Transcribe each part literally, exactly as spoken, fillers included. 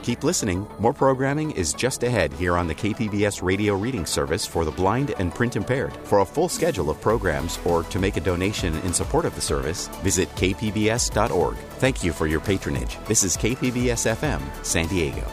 Keep listening. More programming is just ahead here on the K P B S Radio Reading Service for the blind and print impaired. For a full schedule of programs or to make a donation in support of the service, visit k p b s dot org. Thank you for your patronage. This is K P B S F M, San Diego.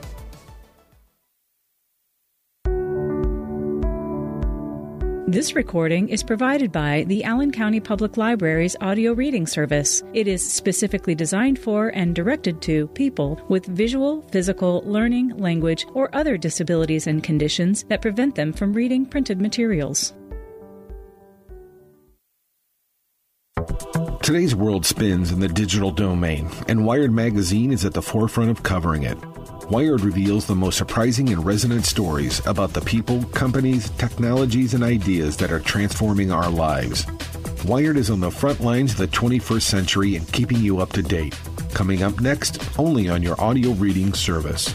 This recording is provided by the Allen County Public Library's audio reading service. It is specifically designed for and directed to people with visual, physical, learning, language, or other disabilities and conditions that prevent them from reading printed materials. Today's world spins in the digital domain, and Wired Magazine is at the forefront of covering it. Wired reveals the most surprising and resonant stories about the people, companies, technologies, and ideas that are transforming our lives. Wired is on the front lines of the twenty-first century and keeping you up to date. Coming up next, only on your audio reading service.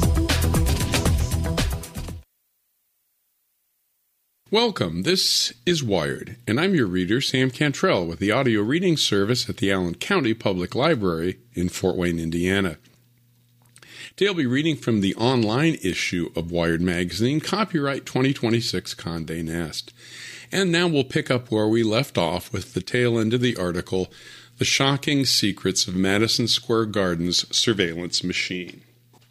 Welcome. This is Wired, and I'm your reader, Sam Cantrell, with the audio reading service at the Allen County Public Library in Fort Wayne, Indiana. Today I'll be reading from the online issue of Wired Magazine, copyright twenty twenty-six Condé Nast. And now we'll pick up where we left off with the tail end of the article, The Shocking Secrets of Madison Square Garden's Surveillance Machine.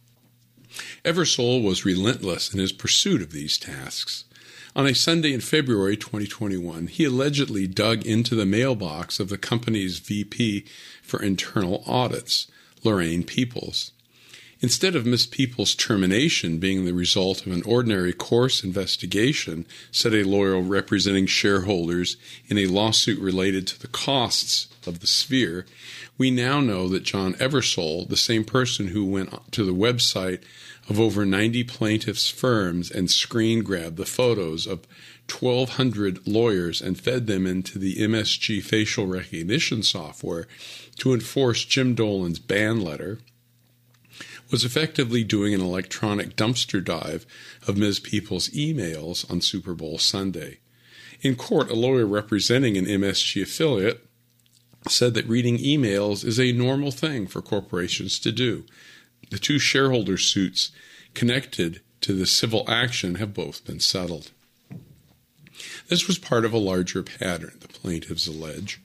Eversole was relentless in his pursuit of these tasks. On a Sunday in February twenty twenty-one, he allegedly dug into the mailbox of the company's V P for internal audits, Lorraine Peoples. Instead of Miss Peoples' termination being the result of an ordinary course investigation, said a lawyer representing shareholders in a lawsuit related to the costs of the Sphere, we now know that John Eversole, the same person who went to the website of over ninety plaintiffs' firms and screen grabbed the photos of twelve hundred lawyers and fed them into the M S G facial recognition software to enforce Jim Dolan's ban letter, was effectively doing an electronic dumpster dive of Miz Peoples' emails on Super Bowl Sunday. In court, a lawyer representing an M S G affiliate said that reading emails is a normal thing for corporations to do. The two shareholder suits connected to the civil action have both been settled. This was part of a larger pattern, the plaintiffs allege.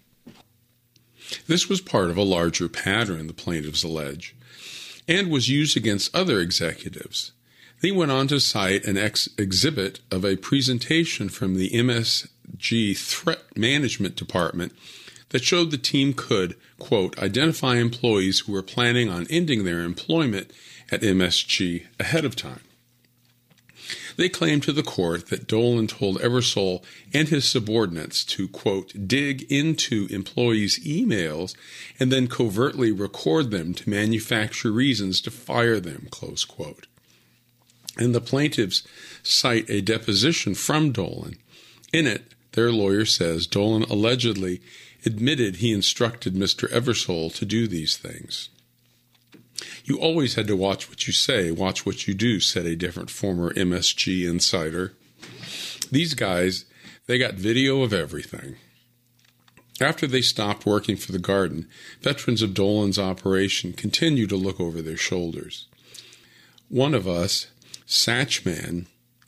This was part of a larger pattern, the plaintiffs allege, and was used against other executives. They went on to cite an ex- exhibit of a presentation from the M S G Threat Management Department that showed the team could, quote, identify employees who were planning on ending their employment at M S G ahead of time. They claimed to the court that Dolan told Eversole and his subordinates to, quote, dig into employees' emails and then covertly record them to manufacture reasons to fire them, close quote. And the plaintiffs cite a deposition from Dolan. In it, their lawyer says Dolan allegedly admitted he instructed Mister Eversole to do these things. You always had to watch what you say, watch what you do, said a different former M S G insider. These guys, they got video of everything. After they stopped working for the Garden, veterans of Dolan's operation continued to look over their shoulders. One of us, Satchman,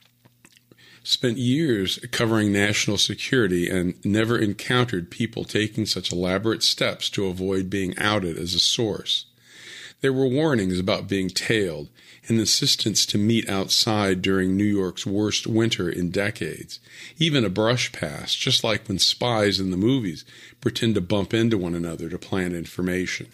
spent years covering national security and never encountered people taking such elaborate steps to avoid being outed as a source. There were warnings about being tailed and insistence to meet outside during New York's worst winter in decades. Even a brush pass, just like when spies in the movies pretend to bump into one another to plant information.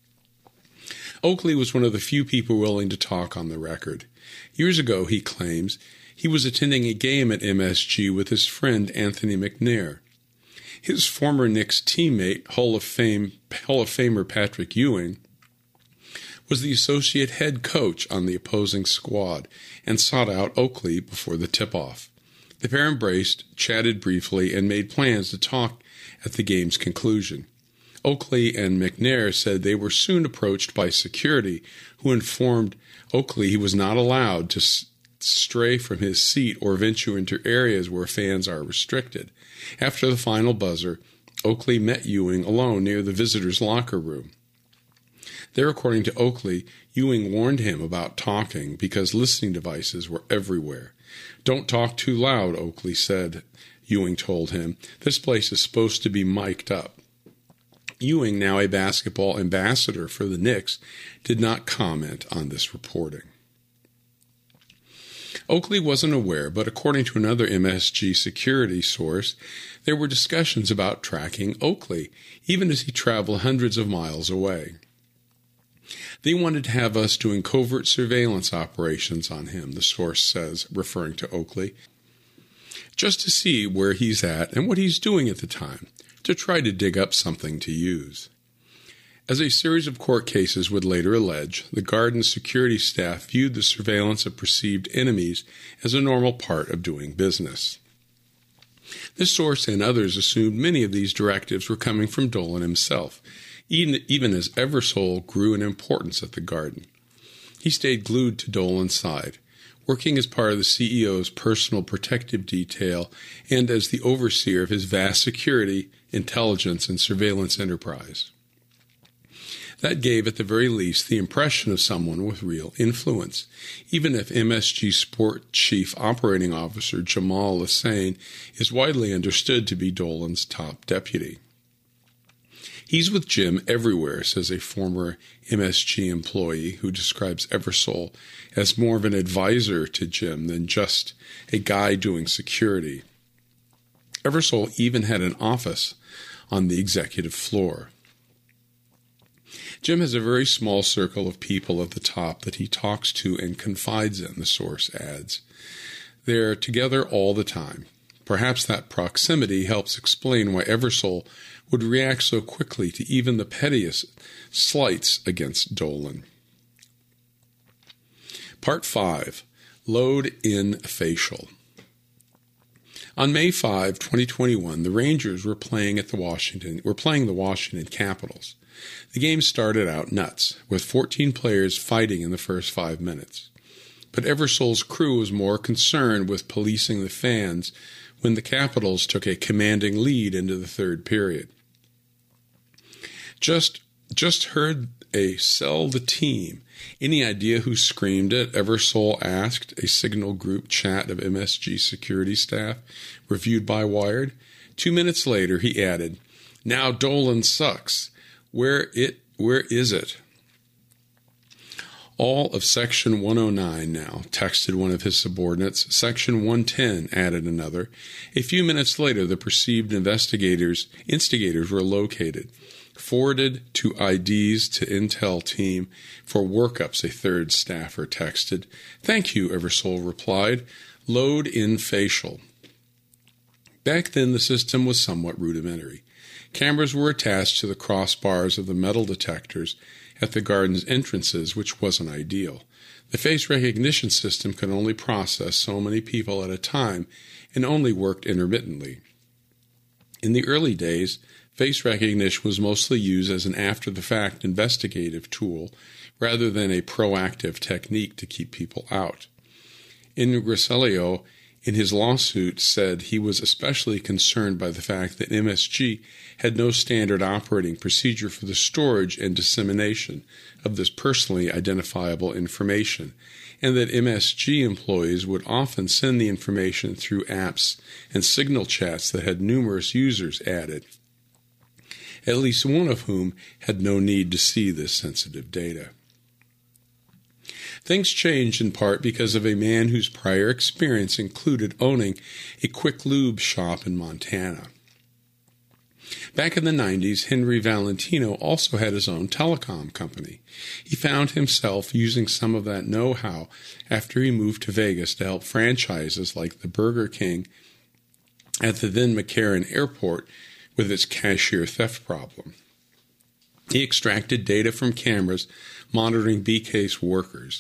Oakley was one of the few people willing to talk on the record. Years ago, he claims, he was attending a game at M S G with his friend Anthony McNair. His former Knicks teammate, Hall of Fame, Hall of Famer Patrick Ewing, was the associate head coach on the opposing squad and sought out Oakley before the tip-off. The pair embraced, chatted briefly, and made plans to talk at the game's conclusion. Oakley and McNair said they were soon approached by security, who informed Oakley he was not allowed to s- stray from his seat or venture into areas where fans are restricted. After the final buzzer, Oakley met Ewing alone near the visitors' locker room. There, according to Oakley, Ewing warned him about talking because listening devices were everywhere. "Don't talk too loud," Oakley said. Ewing told him, "This place is supposed to be mic'd up." Ewing, now a basketball ambassador for the Knicks, did not comment on this reporting. Oakley wasn't aware, but according to another M S G security source, there were discussions about tracking Oakley, even as he traveled hundreds of miles away. They wanted to have us doing covert surveillance operations on him, the source says, referring to Oakley, just to see where he's at and what he's doing at the time, to try to dig up something to use. As a series of court cases would later allege, the Garden's security staff viewed the surveillance of perceived enemies as a normal part of doing business. This source and others assumed many of these directives were coming from Dolan himself, even, even as Eversole grew in importance at the Garden. He stayed glued to Dolan's side, working as part of the C E O's personal protective detail and as the overseer of his vast security, intelligence, and surveillance enterprise. That gave, at the very least, the impression of someone with real influence, even if M S G Sport Chief Operating Officer Jamal Lesane is widely understood to be Dolan's top deputy. "He's with Jim everywhere," says a former M S G employee who describes Eversole as more of an advisor to Jim than just a guy doing security. Eversole even had an office on the executive floor. Jim has a very small circle of people at the top that he talks to and confides in, the source adds. They're together all the time. Perhaps that proximity helps explain why Eversole would react so quickly to even the pettiest slights against Dolan. Part five. Load in Facial. On May fifth, twenty twenty-one, the Rangers were playing at the Washington were playing the Washington Capitals. The game started out nuts, with fourteen players fighting in the first five minutes. But Eversole's crew was more concerned with policing the fans when the Capitals took a commanding lead into the third period. Just, just heard a "sell the team." Any idea who screamed it? Eversole asked a Signal group chat of M S G security staff, reviewed by Wired. Two minutes later, he added, "Now Dolan sucks. Where it? Where is it?" "All of Section one oh nine now," texted one of his subordinates. "Section one ten," added another. A few minutes later, the perceived investigators, instigators were located, forwarded to I Ds to Intel team for workups, a third staffer texted. "Thank you," Eversole replied. "Load in facial." Back then, the system was somewhat rudimentary. Cameras were attached to the crossbars of the metal detectors at the Garden's entrances, which wasn't ideal. The face recognition system could only process so many people at a time and only worked intermittently. In the early days, face recognition was mostly used as an after-the-fact investigative tool rather than a proactive technique to keep people out. Ingriselio, in his lawsuit, said he was especially concerned by the fact that M S G had no standard operating procedure for the storage and dissemination of this personally identifiable information, and that M S G employees would often send the information through apps and Signal chats that had numerous users added, at least one of whom had no need to see this sensitive data. Things changed in part because of a man whose prior experience included owning a quick lube shop in Montana. Back in the nineties, Henry Valentino also had his own telecom company. He found himself using some of that know-how after he moved to Vegas to help franchises like the Burger King at the then McCarran Airport with its cashier theft problem. He extracted data from cameras monitoring B K's workers.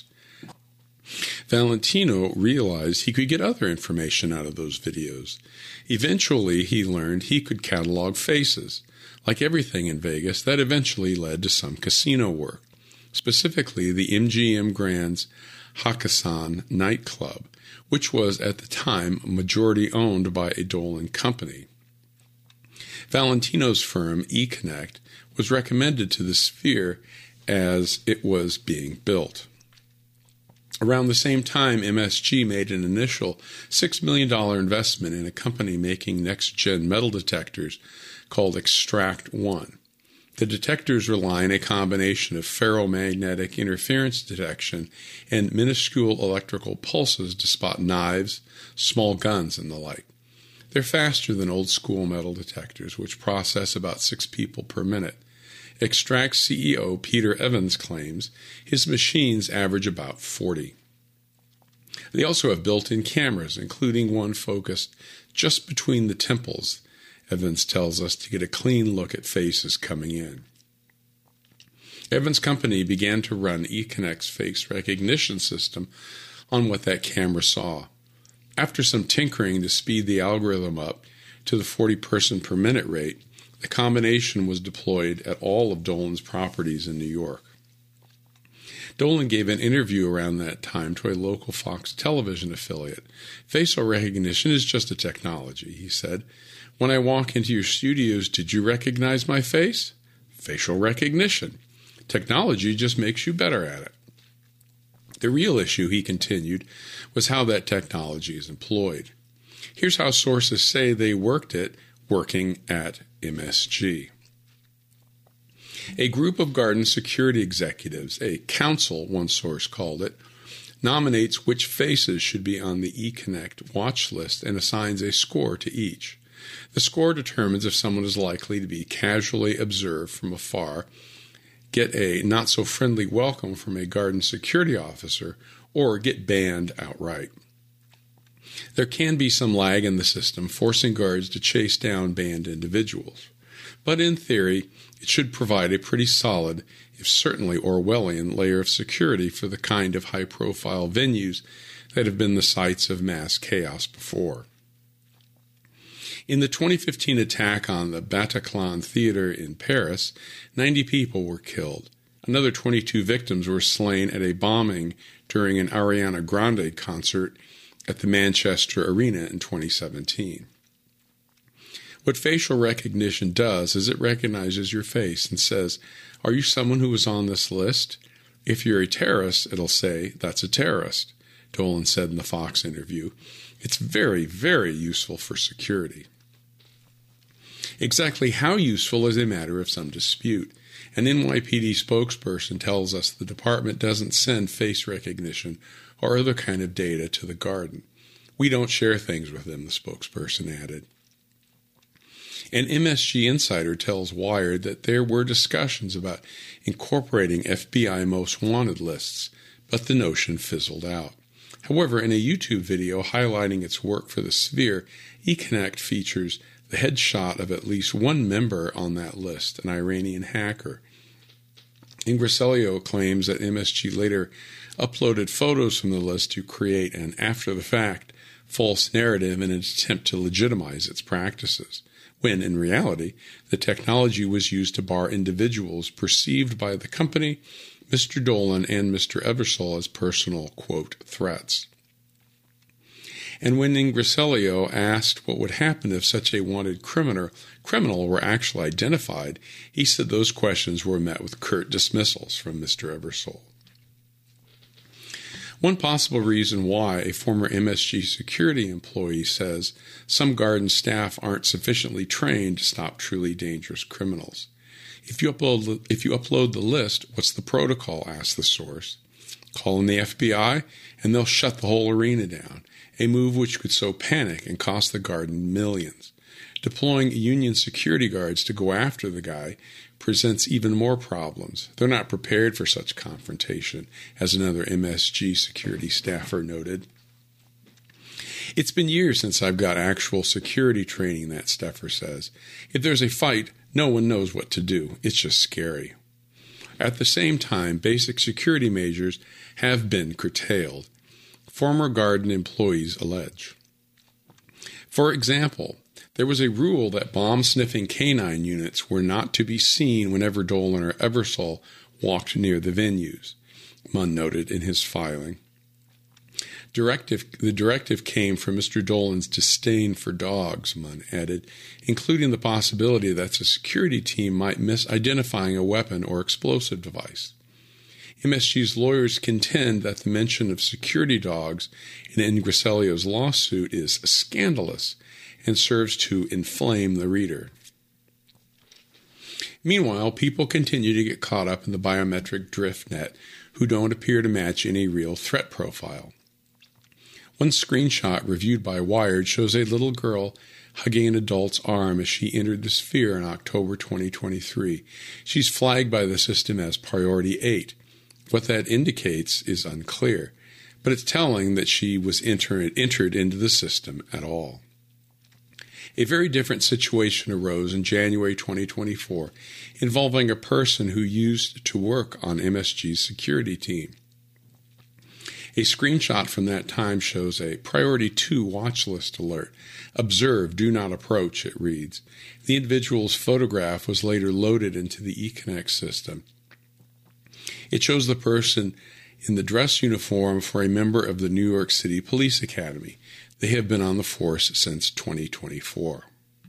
Valentino realized he could get other information out of those videos. Eventually, he learned he could catalog faces. Like everything in Vegas, that eventually led to some casino work, specifically the M G M Grand's Hakkasan nightclub, which was at the time majority owned by a Dolan company. Valentino's firm, eConnect, was recommended to the Sphere as it was being built. Around the same time, M S G made an initial six million dollars investment in a company making next-gen metal detectors called Extract One. The detectors rely on a combination of ferromagnetic interference detection and minuscule electrical pulses to spot knives, small guns, and the like. They're faster than old-school metal detectors, which process about six people per minute. Extract C E O Peter Evans claims his machines average about forty. They also have built-in cameras, including one focused just between the temples, Evans tells us, to get a clean look at faces coming in. Evans' company began to run eConnect's face recognition system on what that camera saw. After some tinkering to speed the algorithm up to the forty person per minute rate, the combination was deployed at all of Dolan's properties in New York. Dolan gave an interview around that time to a local Fox television affiliate. Facial recognition is just a technology, he said. When I walk into your studios, did you recognize my face? Facial recognition. Technology just makes you better at it. The real issue, he continued, was how that technology is employed. Here's how sources say they worked it working at M S G. A group of garden security executives, a council, one source called it, nominates which faces should be on the eConnect watch list and assigns a score to each. The score determines if someone is likely to be casually observed from afar, get a not-so-friendly welcome from a garden security officer, or get banned outright. There can be some lag in the system, forcing guards to chase down banned individuals. But in theory, it should provide a pretty solid, if certainly Orwellian, layer of security for the kind of high-profile venues that have been the sites of mass chaos before. In the twenty fifteen attack on the Bataclan Theater in Paris, ninety people were killed. Another twenty-two victims were slain at a bombing during an Ariana Grande concert at the Manchester Arena in twenty seventeen. What facial recognition does is it recognizes your face and says, are you someone who was on this list? If you're a terrorist, it'll say, that's a terrorist, Dolan said in the Fox interview. It's very, very useful for security. Exactly how useful is a matter of some dispute. An N Y P D spokesperson tells us the department doesn't send face recognition or other kind of data to the garden. We don't share things with them, the spokesperson added. An M S G insider tells Wired that there were discussions about incorporating F B I most wanted lists, but the notion fizzled out. However, in a YouTube video highlighting its work for the Sphere, eConnect features the headshot of at least one member on that list, an Iranian hacker. Ingriselio claims that M S G later uploaded photos from the list to create an after-the-fact false narrative in an attempt to legitimize its practices, when, in reality, the technology was used to bar individuals perceived by the company, Mister Dolan, and Mister Ebersol as personal, quote, threats. And when Ingriselio asked what would happen if such a wanted criminal, criminal were actually identified, he said those questions were met with curt dismissals from Mister Ebersol. One possible reason why a former M S G security employee says some garden staff aren't sufficiently trained to stop truly dangerous criminals. If you upload, if you upload the list, what's the protocol, asked the source. Call in the F B I, and they'll shut the whole arena down, a move which could sow panic and cost the garden millions. Deploying Union security guards to go after the guy presents even more problems. They're not prepared for such confrontation, as another M S G security staffer noted. It's been years since I've got actual security training, that staffer says. If there's a fight, no one knows what to do. It's just scary. At the same time, basic security measures have been curtailed, former garden employees allege. For example, there was a rule that bomb-sniffing canine units were not to be seen whenever Dolan or Ebersol walked near the venues, Munn noted in his filing. Directive, the directive came from Mister Dolan's disdain for dogs, Munn added, including the possibility that the security team might miss identifying a weapon or explosive device. M S G's lawyers contend that the mention of security dogs in Ingriselio's lawsuit is scandalous and serves to inflame the reader. Meanwhile, people continue to get caught up in the biometric drift net who don't appear to match any real threat profile. One screenshot reviewed by Wired shows a little girl hugging an adult's arm as she entered the sphere in October twenty twenty-three. She's flagged by the system as Priority eight. What that indicates is unclear, but it's telling that she was enter- entered into the system at all. A very different situation arose in January twenty twenty-four involving a person who used to work on M S G's security team. A screenshot from that time shows a Priority two watch list alert. Observe, do not approach, it reads. The individual's photograph was later loaded into the eConnect system. It shows the person in the dress uniform for a member of the New York City Police Academy. They have been on the force since twenty twenty-four.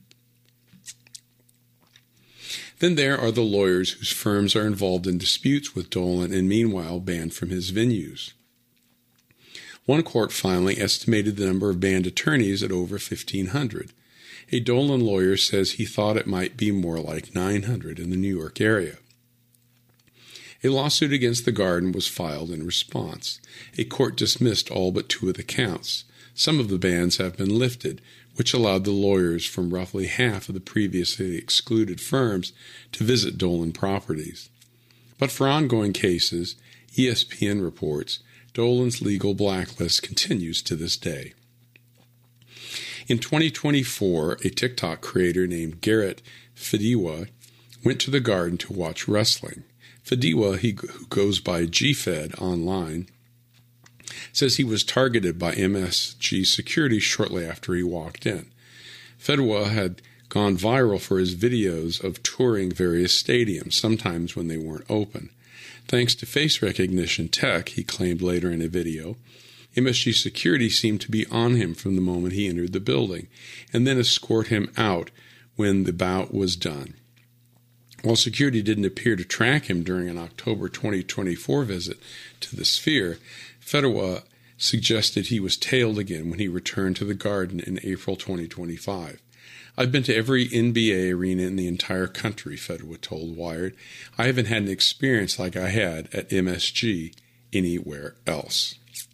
Then there are the lawyers whose firms are involved in disputes with Dolan and meanwhile banned from his venues. One court finally estimated the number of banned attorneys at over fifteen hundred. A Dolan lawyer says he thought it might be more like nine hundred in the New York area. A lawsuit against the Garden was filed in response. A court dismissed all but two of the counts. Some of the bans have been lifted, which allowed the lawyers from roughly half of the previously excluded firms to visit Dolan properties. But for ongoing cases, E S P N reports, Dolan's legal blacklist continues to this day. In twenty twenty-four, a TikTok creator named Garrett Fediwa went to the Garden to watch wrestling. Fediwa, he, who goes by G Fed online, says he was targeted by M S G security shortly after he walked in. Fediwa had gone viral for his videos of touring various stadiums, sometimes when they weren't open. Thanks to face recognition tech, he claimed later in a video, M S G security seemed to be on him from the moment he entered the building, and then escort him out when the bout was done. While security didn't appear to track him during an October twenty twenty-four visit to the Sphere, Fediwa suggested he was tailed again when he returned to the Garden in April twenty twenty-five. I've been to every N B A arena in the entire country, Fediwa told Wired. I haven't had an experience like I had at M S G anywhere else.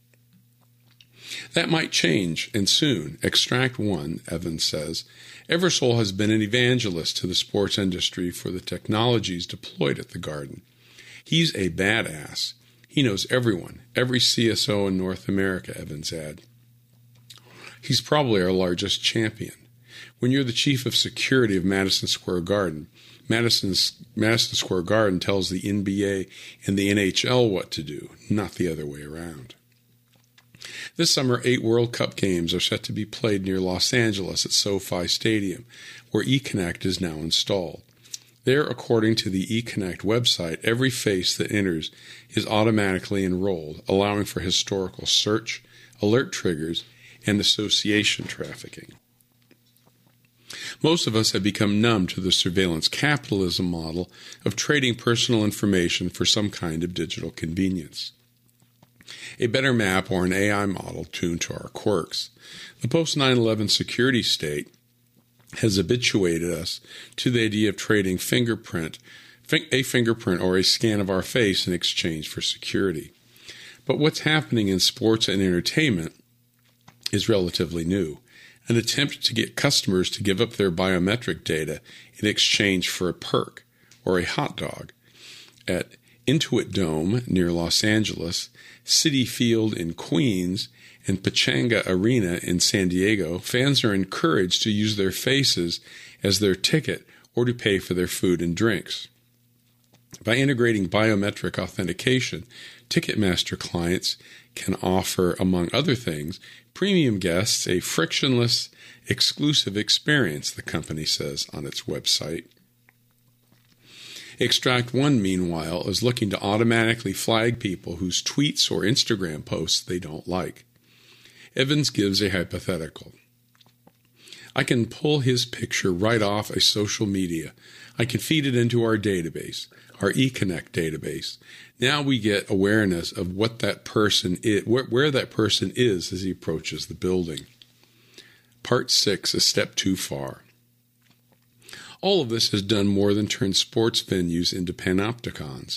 That might change, and soon. Extract one, Evans says. Eversole has been an evangelist to the sports industry for the technologies deployed at the Garden. He's a badass. He knows everyone, every C S O in North America, Evans said. He's probably our largest champion. When you're the chief of security of Madison Square Garden, Madison's, Madison Square Garden tells the N B A and the N H L what to do, not the other way around. This summer, eight World Cup games are set to be played near Los Angeles at SoFi Stadium, where eConnect is now installed. There, according to the eConnect website, every face that enters is automatically enrolled, allowing for historical search, alert triggers, and association trafficking. Most of us have become numb to the surveillance capitalism model of trading personal information for some kind of digital convenience. A better map or an A I model tuned to our quirks. The post nine eleven security state has habituated us to the idea of trading fingerprint, a fingerprint or a scan of our face in exchange for security. But what's happening in sports and entertainment is relatively new. An attempt to get customers to give up their biometric data in exchange for a perk or a hot dog. At Intuit Dome near Los Angeles, Citi Field in Queens, and Pechanga Arena in San Diego, fans are encouraged to use their faces as their ticket or to pay for their food and drinks. By integrating biometric authentication, Ticketmaster clients can offer, among other things, premium guests a frictionless, exclusive experience, the company says on its website. Extract one, meanwhile, is looking to automatically flag people whose tweets or Instagram posts they don't like. Evans gives a hypothetical. I can pull his picture right off a social media. I can feed it into our database. our eConnect database. Now we get awareness of what that person is, where, where that person is as he approaches the building. Part six, a step too far. All of this has done more than turn sports venues into panopticons.